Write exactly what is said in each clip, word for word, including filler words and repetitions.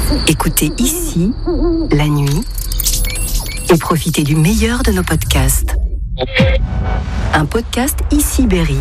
Écoutez ici, la nuit, et profitez du meilleur de nos podcasts. Un podcast Ici Berry.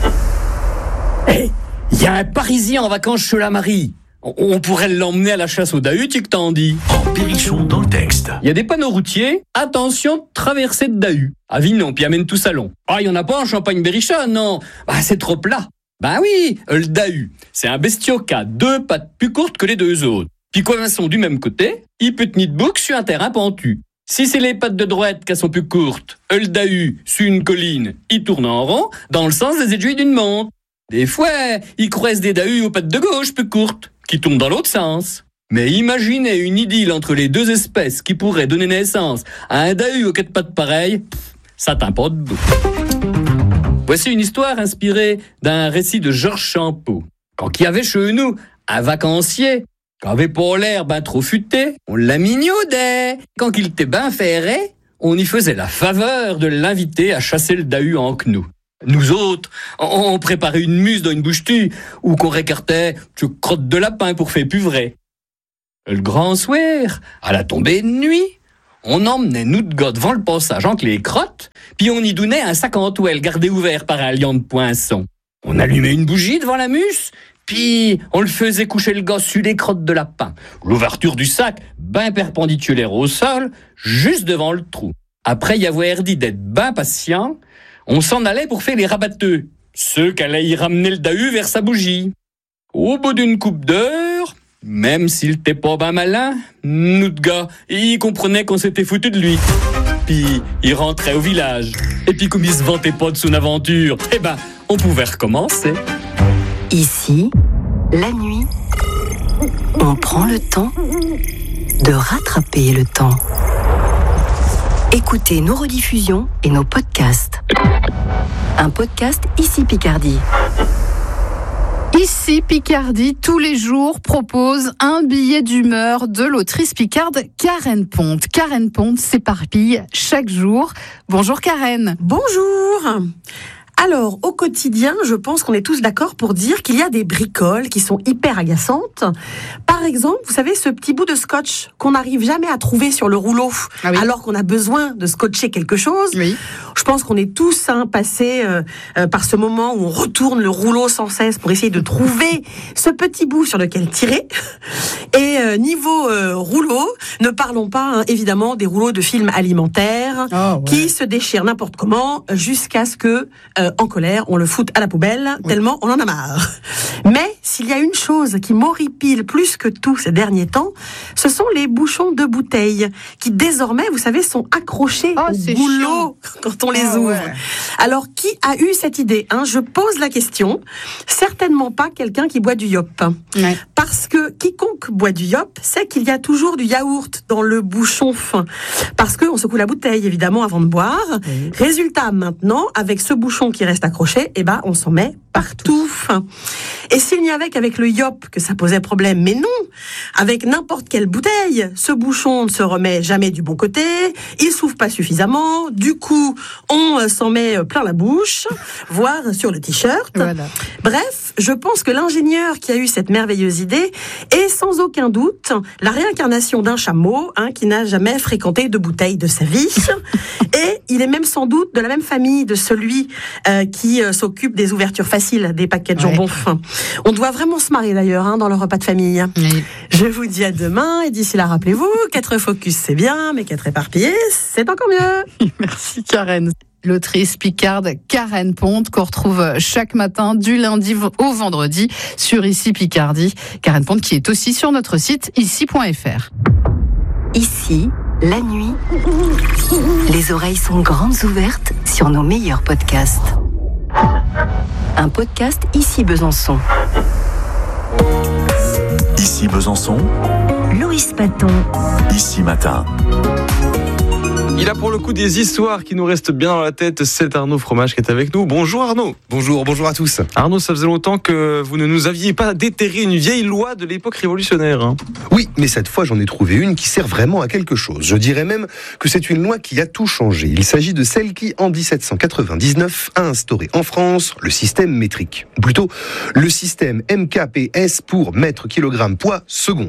Hé, il y a un Parisien en vacances chez la Marie. On pourrait l'emmener à la chasse au Dahut, tu que t'en dis. En Berrichon dans le texte. Il y a des panneaux routiers, attention, traversée de Dahut. Avignon, puis amène tout salon. Ah, il y en a pas en Champagne-Berrichon, non. Bah, c'est trop plat. Bah oui, le Dahut, c'est un bestiau qui a deux pattes plus courtes que les deux autres. Puis comme elles sont du même côté, il peut tenir debout sur un terrain pentu. Si c'est les pattes de droite qui sont plus courtes, le Dahut, sur une colline, il tourne en rond, dans le sens des aiguilles d'une montre. Des fois, il croise des Dahuts aux pattes de gauche plus courtes, qui tournent dans l'autre sens. Mais imaginez une idylle entre les deux espèces qui pourrait donner naissance à un Dahut aux quatre pattes pareilles, ça tient pas debout. Voici une histoire inspirée d'un récit de Georges Champeau. Quand il y avait chez nous un vacancier, qui avait pas l'air ben trop futé, on l'a mignodait. Quand il était ben ferré, on y faisait la faveur de l'inviter à chasser le Dahut en nous. Nous autres, on préparait une muse dans une bouche-tue, ou qu'on récartait tu crotte de lapin pour faire plus vrai. Le grand soir, à la tombée de nuit, on emmenait nous de gars devant le passage entre les crottes, puis on y donnait un sac en toile gardé ouvert par un lion de poinçon. On allumait une bougie devant la mousse, puis on le faisait coucher le gars sur les crottes de lapin. L'ouverture du sac, ben perpendiculaire au sol, juste devant le trou. Après y avoir dit d'être ben patient, on s'en allait pour faire les rabatteux, ceux qui allaient y ramener le Dahut vers sa bougie. Au bout d'une coupe d'heure, même s'il était pas ben malin, nous de gars, il comprenait qu'on s'était foutu de lui. Puis il rentrait au village. Et puis comme il se vantait pas de son aventure, eh ben, on pouvait recommencer. Ici, la nuit, on prend le temps de rattraper le temps. Écoutez nos rediffusions et nos podcasts. Un podcast Ici Picardie. Ici Picardie, tous les jours, propose un billet d'humeur de l'autrice picarde Karen Ponte. Karen Ponte s'éparpille chaque jour. Bonjour Karen. Bonjour. Alors, au quotidien, je pense qu'on est tous d'accord pour dire qu'il y a des bricoles qui sont hyper agaçantes. Par exemple, vous savez, ce petit bout de scotch qu'on n'arrive jamais à trouver sur le rouleau, ah oui. alors qu'on a besoin de scotcher quelque chose. Oui. Je pense qu'on est tous hein, passés euh, euh, par ce moment où on retourne le rouleau sans cesse pour essayer de trouver ce petit bout sur lequel tirer. Et euh, niveau euh, rouleau, ne parlons pas hein, évidemment des rouleaux de films alimentaires oh, ouais. qui se déchirent n'importe comment jusqu'à ce que euh, en colère, on le fout à la poubelle, oui. tellement on en a marre. Mais s'il y a une chose qui m'horripile plus que tout ces derniers temps, ce sont les bouchons de bouteilles qui désormais, vous savez, sont accrochés oh, au goulot quand on les oh, ouvre. Ouais. Alors, qui a eu cette idée hein? Je pose la question. Certainement pas quelqu'un qui boit du yop. Ouais. Parce que quiconque boit du yop sait qu'il y a toujours du yaourt dans le bouchon fin. Parce qu'on secoue la bouteille, évidemment, avant de boire. Oui. Résultat, maintenant, avec ce bouchon qui reste accroché, eh ben, on s'en met partout. Et s'il n'y avait qu'avec le yop que ça posait problème, mais non, avec n'importe quelle bouteille, ce bouchon ne se remet jamais du bon côté, il s'ouvre pas suffisamment, du coup, on s'en met plein la bouche, voire sur le t-shirt. Voilà. Bref, je pense que l'ingénieur qui a eu cette merveilleuse idée est sans aucun doute la réincarnation d'un chameau hein, qui n'a jamais fréquenté de bouteille de sa vie. Et il est même sans doute de la même famille de celui euh, qui euh, s'occupe des ouvertures faciles des paquets de jambon fin. On doit vraiment se marrer d'ailleurs hein, dans le repas de famille. Oui. Je vous dis à demain et d'ici là, rappelez-vous, quatre focus c'est bien, mais quatre éparpillés, c'est encore mieux. Merci Karen. L'autrice picarde Karen Ponte qu'on retrouve chaque matin du lundi au vendredi sur Ici Picardie. Karen Ponte qui est aussi sur notre site ici point f r. Ici, la nuit, les oreilles sont grandes ouvertes sur nos meilleurs podcasts. Un podcast Ici Besançon. Ici Besançon. Loïs Paton. Ici Matin. Il a pour le coup des histoires qui nous restent bien dans la tête. C'est Arnaud Fromage qui est avec nous. Bonjour Arnaud. Bonjour, bonjour à tous. Arnaud, ça faisait longtemps que vous ne nous aviez pas déterré une vieille loi de l'époque révolutionnaire. Hein. Oui, mais cette fois j'en ai trouvé une qui sert vraiment à quelque chose. Je dirais même que c'est une loi qui a tout changé. Il s'agit de celle qui, en dix-sept cent quatre-vingt-dix-neuf, a instauré en France le système métrique. Ou plutôt, le système M K P S pour mètre kilogramme poids seconde.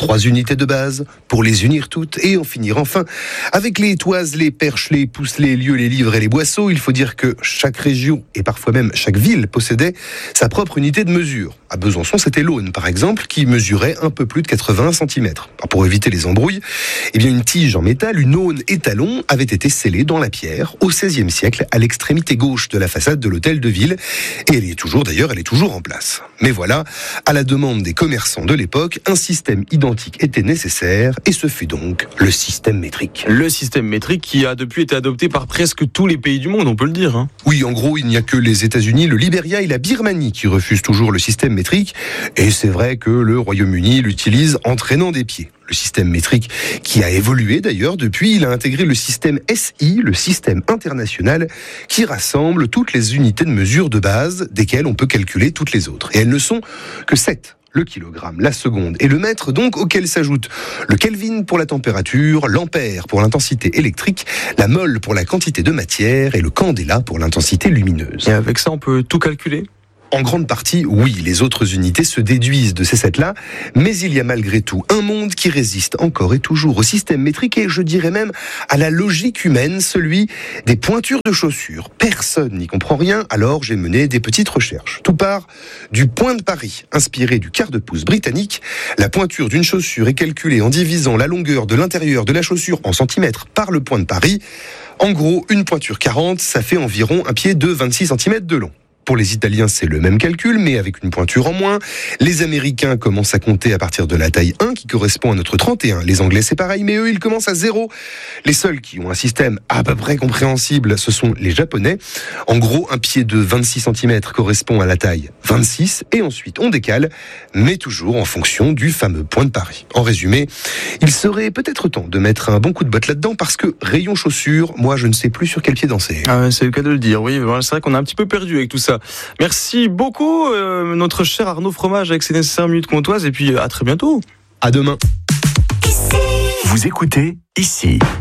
trois unités de base pour les unir toutes et en finir enfin avec les toises, les perches, les pouces, les lieux, les livres et les boisseaux. Il faut dire que chaque région et parfois même chaque ville possédait sa propre unité de mesure. À Besançon, c'était l'Aune, par exemple, qui mesurait un peu plus de quatre-vingts centimètres. Pour éviter les embrouilles, eh bien une tige en métal, une aune étalon, avait été scellée dans la pierre au seizième siècle à l'extrémité gauche de la façade de l'hôtel de ville. Et elle y est toujours, d'ailleurs, elle est toujours en place. Mais voilà, à la demande des commerçants de l'époque, un système identique était nécessaire et ce fut donc le système métrique. Le système métrique qui a depuis été adopté par presque tous les pays du monde, on peut le dire. Hein. Oui, en gros, il n'y a que les États-Unis, le Libéria et la Birmanie qui refusent toujours le système métrique. Et c'est vrai que le Royaume-Uni l'utilise en traînant des pieds. Le système métrique qui a évolué d'ailleurs depuis, il a intégré le système S I, le système international, qui rassemble toutes les unités de mesure de base desquelles on peut calculer toutes les autres. Et elles ne sont que sept. Le kilogramme, la seconde et le mètre, donc, auquel s'ajoutent le Kelvin pour la température, l'ampère pour l'intensité électrique, la mole pour la quantité de matière et le candela pour l'intensité lumineuse. Et avec ça, on peut tout calculer ? En grande partie, oui, les autres unités se déduisent de ces sets-là, mais il y a malgré tout un monde qui résiste encore et toujours au système métrique et je dirais même à la logique humaine, celui des pointures de chaussures. Personne n'y comprend rien, alors j'ai mené des petites recherches. Tout part du point de Paris, inspiré du quart de pouce britannique. La pointure d'une chaussure est calculée en divisant la longueur de l'intérieur de la chaussure en centimètres par le point de Paris. En gros, une pointure quarante, ça fait environ un pied de vingt-six centimètres de long. Pour les Italiens, c'est le même calcul, mais avec une pointure en moins. Les Américains commencent à compter à partir de la taille un, qui correspond à notre trente et un. Les Anglais, c'est pareil, mais eux, ils commencent à zéro. Les seuls qui ont un système à peu près compréhensible, ce sont les Japonais. En gros, un pied de vingt-six centimètres correspond à la taille vingt-six, et ensuite on décale, mais toujours en fonction du fameux point de Paris. En résumé, il serait peut-être temps de mettre un bon coup de botte là-dedans, parce que rayon chaussures, moi, je ne sais plus sur quel pied danser. Ah, c'est le cas de le dire, oui. C'est vrai qu'on a un petit peu perdu avec tout ça. Merci beaucoup, euh, notre cher Arnaud Fromage, avec ses nécessaires minutes comtoises, et puis à très bientôt. À demain. Vous écoutez Ici.